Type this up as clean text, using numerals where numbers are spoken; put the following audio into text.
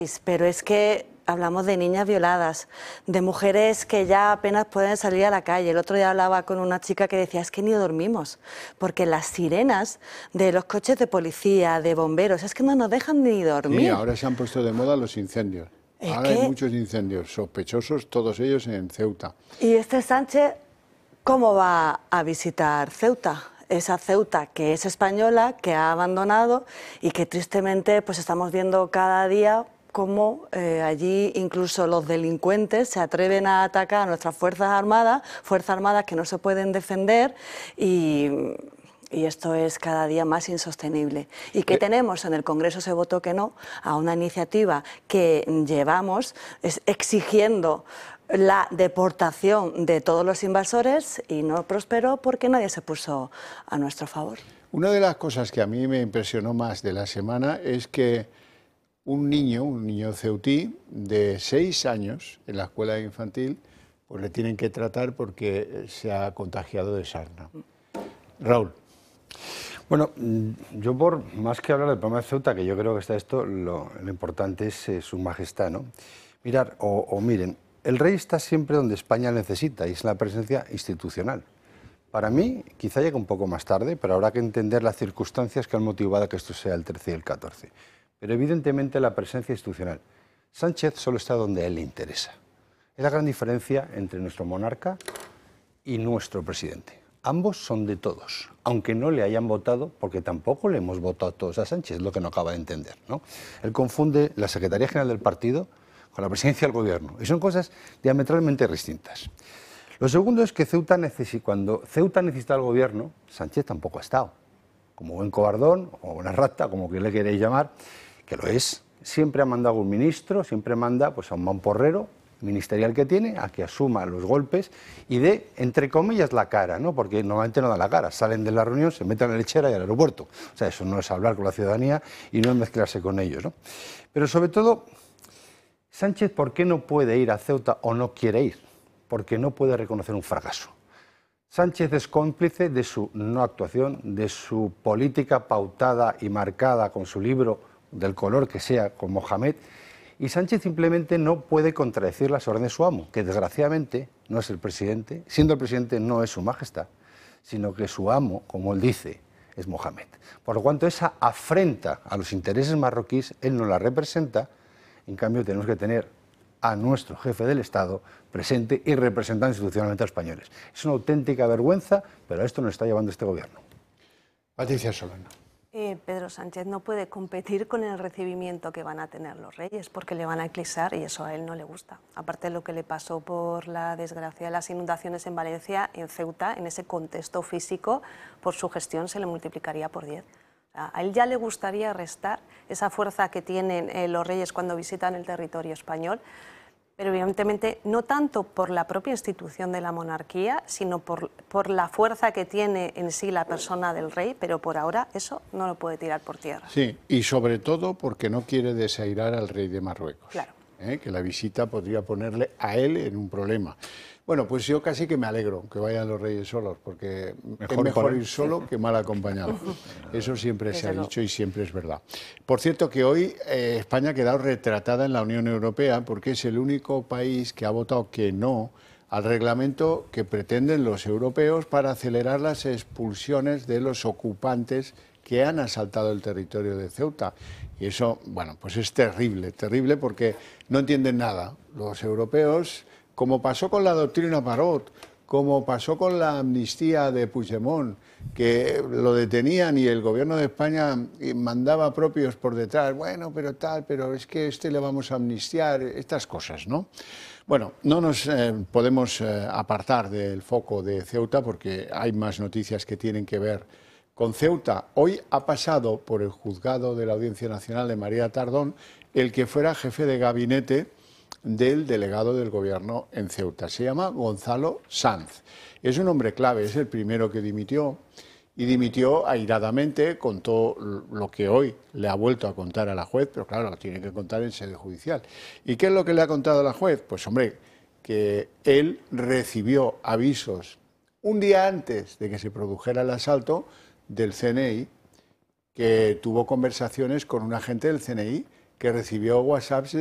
Pero es que hablamos de niñas violadas, de mujeres que ya apenas pueden salir a la calle. El otro día hablaba con una chica que decía, es que ni dormimos, porque las sirenas de los coches de policía, de bomberos, es que no nos dejan ni dormir. Sí, ahora se han puesto de moda los incendios. Ahora hay muchos incendios sospechosos, todos ellos en Ceuta. ¿Y este Sánchez cómo va a visitar Ceuta? Esa Ceuta que es española, que ha abandonado y que tristemente pues estamos viendo cada día cómo allí incluso los delincuentes se atreven a atacar a nuestras fuerzas armadas que no se pueden defender y esto es cada día más insostenible. ¿Y qué tenemos? En el Congreso se votó que no a una iniciativa que llevamos exigiendo la deportación de todos los invasores y no prosperó porque nadie se puso a nuestro favor. Una de las cosas que a mí me impresionó más de la semana es que un niño ceutí de 6 años en la escuela infantil, pues le tienen que tratar porque se ha contagiado de sarna. Raúl. Bueno, yo por más que hablar del problema de Ceuta, que yo creo que está esto, lo importante es su majestad, ¿no? Mirar, miren, el rey está siempre donde España necesita y es la presencia institucional. Para mí, quizá llegue un poco más tarde, pero habrá que entender las circunstancias que han motivado a que esto sea el 13 y el 14. Pero evidentemente la presencia institucional. Sánchez solo está donde a él le interesa. Es la gran diferencia entre nuestro monarca y nuestro presidente. Ambos son de todos, aunque no le hayan votado, porque tampoco le hemos votado todos a Sánchez, es lo que no acaba de entender, ¿no? Él confunde la Secretaría General del Partido con la presidencia del Gobierno, y son cosas diametralmente distintas. Lo segundo es que cuando Ceuta necesita al Gobierno, Sánchez tampoco ha estado. Como buen cobardón, o una rata, como que le queréis llamar, que lo es. Siempre ha mandado a un ministro, siempre manda pues, a un mamporrero ministerial que tiene, a que asuma los golpes y dé, entre comillas, la cara, ¿no? Porque normalmente no dan la cara, salen de la reunión, se meten a la lechera y al aeropuerto. O sea, eso no es hablar con la ciudadanía y no es mezclarse con ellos, ¿no? Pero sobre todo, Sánchez, ¿por qué no puede ir a Ceuta o no quiere ir? Porque no puede reconocer un fracaso. Sánchez es cómplice de su no actuación, de su política pautada y marcada con su libro, del color que sea, con Mohamed, y Sánchez simplemente no puede contradecir las órdenes de su amo, que desgraciadamente no es el presidente, siendo el presidente no es su majestad, sino que su amo, como él dice, es Mohamed. Por lo cuanto esa afrenta a los intereses marroquíes, él no la representa, en cambio tenemos que tener a nuestro jefe del Estado presente y representando institucionalmente a los españoles. Es una auténtica vergüenza, pero a esto nos está llevando este gobierno. Patricia Solana. Pedro Sánchez no puede competir con el recibimiento que van a tener los reyes, porque le van a eclipsar y eso a él no le gusta. Aparte de lo que le pasó por la desgracia de las inundaciones en Valencia, en Ceuta, en ese contexto físico, por su gestión se le multiplicaría por 10. A él ya le gustaría restar esa fuerza que tienen los reyes cuando visitan el territorio español, pero evidentemente no tanto por la propia institución de la monarquía, sino por la fuerza que tiene en sí la persona del rey, pero por ahora eso no lo puede tirar por tierra. Sí, y sobre todo porque no quiere desairar al rey de Marruecos. Claro. Que la visita podría ponerle a él en un problema. Bueno, pues yo casi que me alegro que vayan los reyes solos, porque es mejor ir solo que mal acompañado. Eso siempre se ha dicho y siempre es verdad. Por cierto que hoy España ha quedado retratada en la Unión Europea porque es el único país que ha votado que no al reglamento que pretenden los europeos para acelerar las expulsiones de los ocupantes que han asaltado el territorio de Ceuta. Y eso, bueno, pues es terrible, terrible porque no entienden nada. Los europeos, como pasó con la doctrina Parot, como pasó con la amnistía de Puigdemont, que lo detenían y el gobierno de España mandaba propios por detrás, bueno, pero tal, pero es que le vamos a amnistiar, estas cosas, ¿no? Bueno, no nos podemos apartar del foco de Ceuta porque hay más noticias que tienen que ver con Ceuta. Hoy ha pasado por el juzgado de la Audiencia Nacional de María Tardón el que fuera jefe de gabinete del delegado del gobierno en Ceuta. Se llama Gonzalo Sanz. Es un hombre clave, es el primero que dimitió y dimitió airadamente, contó lo que hoy le ha vuelto a contar a la juez, pero claro, lo tiene que contar en sede judicial. ¿Y qué es lo que le ha contado a la juez? Pues hombre, que él recibió avisos un día antes de que se produjera el asalto del CNI, que tuvo conversaciones con un agente del CNI que recibió WhatsApps